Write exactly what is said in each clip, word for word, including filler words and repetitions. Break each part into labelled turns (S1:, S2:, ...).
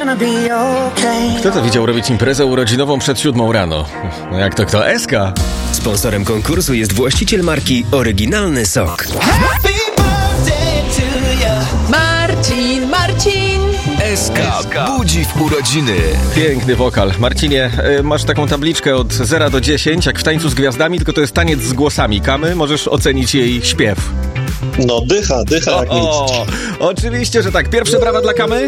S1: Kto to widział robić imprezę urodzinową przed siódmą rano? No jak to kto? Eska!
S2: Sponsorem konkursu jest właściciel marki Oryginalny Sok.
S3: Marcin, Marcin!
S2: Eska budzi w urodziny.
S1: Piękny wokal. Marcinie, y, masz taką tabliczkę od zera do dziesięciu, jak w Tańcu z Gwiazdami, tylko to jest taniec z głosami. Kamy, możesz ocenić jej śpiew.
S4: No, dycha, dycha jak nic.
S1: O, oczywiście, że tak. Pierwsze brawa dla Kamy.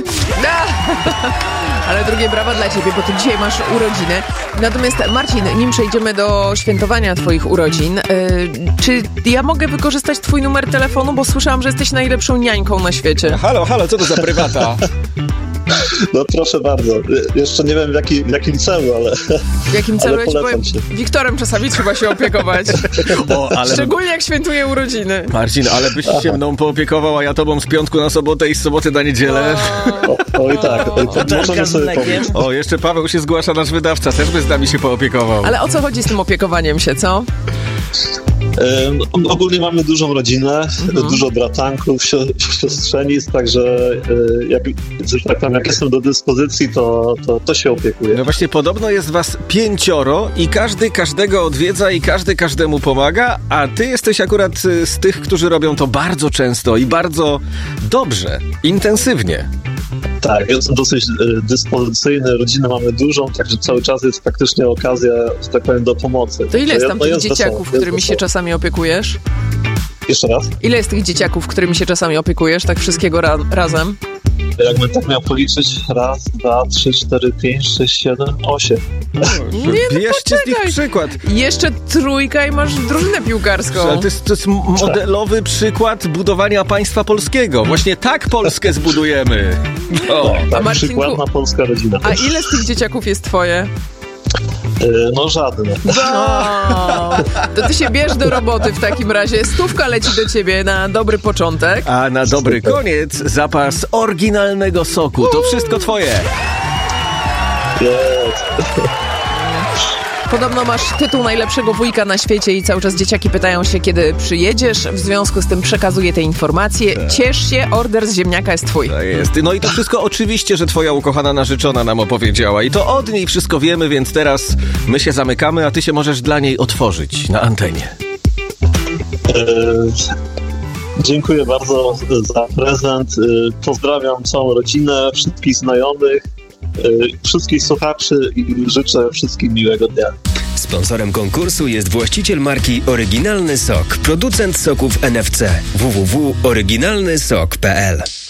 S3: Ale drugie brawa dla ciebie, bo ty dzisiaj masz urodziny. Natomiast Marcin, nim przejdziemy do świętowania twoich urodzin, yy, czy ja mogę wykorzystać twój numer telefonu, bo słyszałam, że jesteś najlepszą niańką na świecie.
S1: Halo, halo, co to za prywata?
S4: No proszę bardzo. Jeszcze nie wiem w, jaki, w jakim celu, ale
S3: W jakim celu?
S4: ale
S3: Ja ci powiem,
S4: się.
S3: Wiktorem czasami trzeba się opiekować.
S1: O, ale...
S3: Szczególnie jak świętuje urodziny.
S1: Marcin, ale byś się mną poopiekował, a ja tobą z piątku na sobotę i z soboty na niedzielę.
S4: O, oj tak, oj, tak możemy sobie pomóc.
S1: O, jeszcze Paweł się zgłasza, nasz wydawca, też by z nami się poopiekował.
S3: Ale o co chodzi z tym opiekowaniem się, co?
S4: Um, ogólnie mamy dużą rodzinę, mhm. dużo bratanków, siostrzenic, także y, jak, że tak powiem, jak jestem do dyspozycji, to, to, to się opiekuję.
S1: No właśnie, podobno jest was pięcioro i każdy każdego odwiedza i każdy każdemu pomaga, a ty jesteś akurat z tych, którzy robią to bardzo często i bardzo dobrze, intensywnie.
S4: Tak, jestem dosyć y, dyspozycyjny, rodzinę mamy dużą, także cały czas jest faktycznie okazja, że tak powiem, do pomocy.
S3: To ile jest tam
S4: no
S3: tych
S4: jest
S3: dzieciaków,
S4: wesoło,
S3: którymi się czasami opiekujesz?
S4: Jeszcze raz?
S3: Ile jest tych dzieciaków, którymi się czasami opiekujesz, tak wszystkiego ra- razem?
S4: Jakbym tak miał policzyć, raz, dwa, trzy, cztery, pięć, sześć, siedem, osiem.
S3: Nie, no
S1: bierzcie z nich
S3: poczekaj.
S1: przykład.
S3: Jeszcze trójka i masz drużynę piłkarską.
S1: Ale to jest, to jest modelowy przykład budowania państwa polskiego. Właśnie tak Polskę zbudujemy. O.
S4: Tak,
S3: A Marcinku,
S4: przykładna polska rodzina.
S3: A ile z tych dzieciaków jest twoje?
S4: Yy, no żadne.
S3: No, to ty się bierz do roboty w takim razie. Stówka leci do ciebie na dobry początek.
S1: A na dobry koniec zapas oryginalnego soku. To wszystko twoje.
S4: Jest.
S3: Podobno masz tytuł najlepszego wujka na świecie i cały czas dzieciaki pytają się, kiedy przyjedziesz. W związku z tym przekazuję te informacje.
S1: Tak.
S3: Ciesz się, order z ziemniaka jest twój.
S1: To jest. No i to wszystko oczywiście, że twoja ukochana narzeczona nam opowiedziała. I to od niej wszystko wiemy, więc teraz my się zamykamy, a ty się możesz dla niej otworzyć na antenie.
S4: Yy, dziękuję bardzo za prezent. Yy, pozdrawiam całą rodzinę, wszystkich znajomych, yy, wszystkich słuchaczy i życzę wszystkim miłego dnia.
S2: Sponsorem konkursu jest właściciel marki Oryginalny Sok, producent soków N F C. w w w kropka oryginalny sok kropka p l.